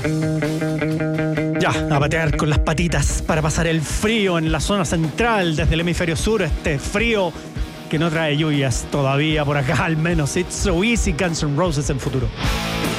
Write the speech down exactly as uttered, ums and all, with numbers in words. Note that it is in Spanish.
Ya, a patear con las patitas para pasar el frío en la zona central desde el hemisferio sur. Este frío que no trae lluvias todavía por acá, al menos. It's so easy, Guns N' Roses en futuro.